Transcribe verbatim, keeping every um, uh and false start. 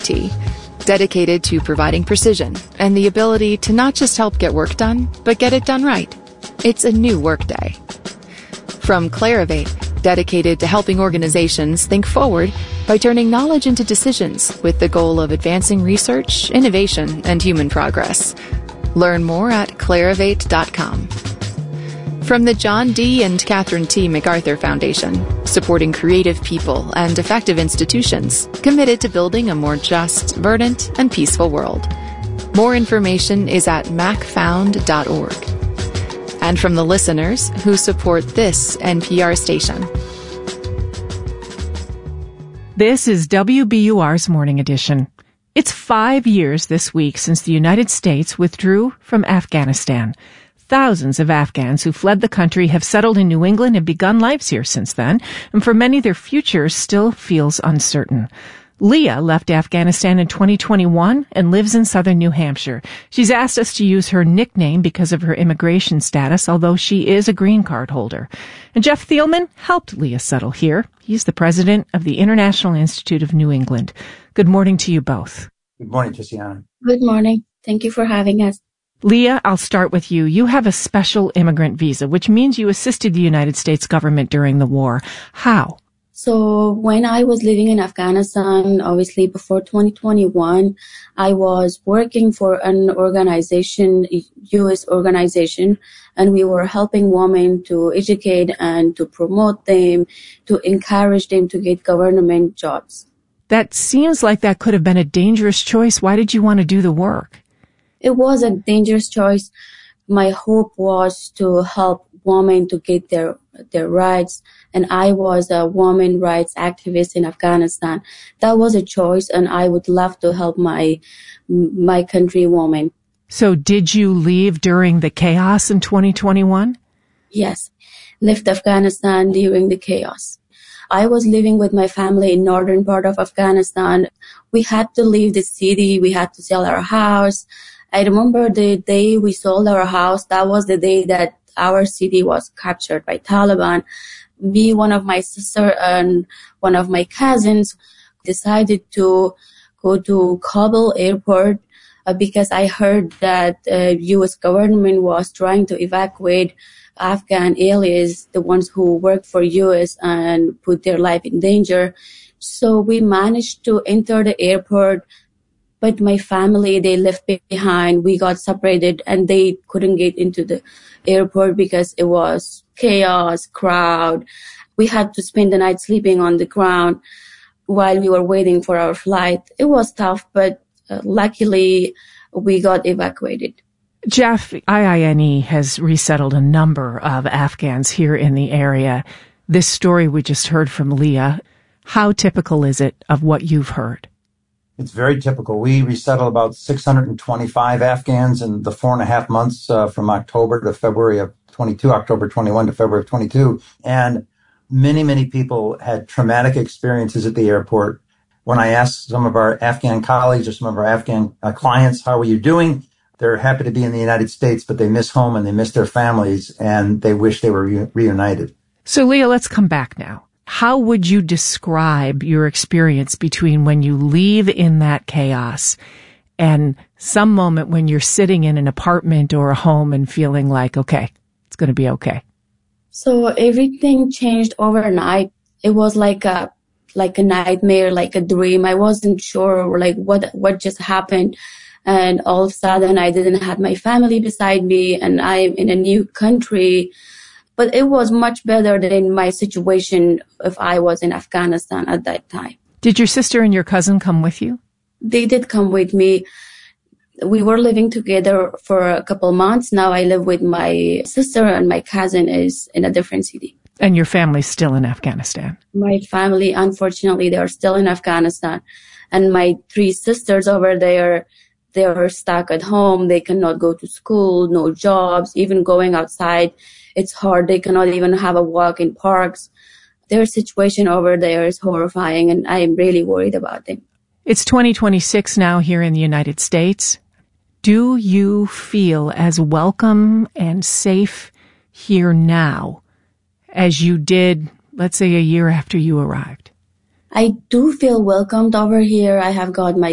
T, dedicated to providing precision and the ability to not just help get work done, but get it done right. It's a new Workday. From Clarivate, dedicated to helping organizations think forward by turning knowledge into decisions with the goal of advancing research, innovation, and human progress. Learn more at clarivate dot com. From the John D. and Catherine T. MacArthur Foundation, supporting creative people and effective institutions committed to building a more just, verdant, and peaceful world. More information is at mac found dot org. And from the listeners who support this N P R station. This is W B U R's Morning Edition. It's five years this week since the United States withdrew from Afghanistan. Thousands of Afghans who fled the country have settled in New England and begun lives here since then, and for many their future still feels uncertain. Leah left Afghanistan in twenty twenty-one and lives in southern New Hampshire. She's asked us to use her nickname because of her immigration status, although she is a green card holder. And Jeff Thielman helped Leah settle here. He's the president of the International Institute of New England. Good morning to you both. Good morning, Tiziana. Good morning. Thank you for having us. Leah, I'll start with you. You have a special immigrant visa, which means you assisted the United States government during the war. How? So when I was living in Afghanistan, obviously before twenty twenty-one, I was working for an organization, U S organization, and we were helping women to educate and to promote them, to encourage them to get government jobs. That seems like that could have been a dangerous choice. Why did you want to do the work? It was a dangerous choice. My hope was to help women to get their their rights, and I was a woman rights activist in Afghanistan. That was a choice, and I would love to help my my country women. So did you leave during the chaos in twenty twenty-one? Yes, left Afghanistan during the chaos. I was living with my family in northern part of Afghanistan. We had to leave the city. We had to sell our house. I remember the day we sold our house. That was the day that our city was captured by Taliban. Me, one of my sister, and one of my cousins decided to go to Kabul airport uh, because I heard that uh, U S government was trying to evacuate Afghan aliens, the ones who work for U S and put their life in danger. So we managed to enter the airport. But my family, they left behind. We got separated and they couldn't get into the airport because it was chaos, crowd. We had to spend the night sleeping on the ground while we were waiting for our flight. It was tough, but uh, luckily we got evacuated. Jeff, I I N E has resettled a number of Afghans here in the area. This story we just heard from Leah, how typical is it of what you've heard? It's very typical. We resettled about six hundred twenty-five Afghans in the four and a half months uh, from October to February of twenty-two, October twenty-one to February of twenty-two. And many, many people had traumatic experiences at the airport. When I asked some of our Afghan colleagues or some of our Afghan uh, clients, how are you doing? They're happy to be in the United States, but they miss home and they miss their families and they wish they were re- reunited. So, Leah, let's come back now. How would you describe your experience between when you leave in that chaos and some moment when you're sitting in an apartment or a home and feeling like, okay, it's going to be okay? So everything changed overnight. It was like a like a nightmare, like a dream. I wasn't sure like what what just happened. And all of a sudden I didn't have my family beside me and I'm in a new country. But it was much better than my situation if I was in Afghanistan at that time. Did your sister and your cousin come with you? They did come with me. We were living together for a couple months. Now I live with my sister and my cousin is in a different city. And your family's still in Afghanistan? My family, unfortunately, they are still in Afghanistan. And my three sisters over there, they are stuck at home. They cannot go to school, no jobs, even going outside. It's hard. They cannot even have a walk in parks. Their situation over there is horrifying, and I am really worried about them. It's twenty twenty-six now here in the United States. Do you feel as welcome and safe here now as you did, let's say, a year after you arrived? I do feel welcomed over here. I have got my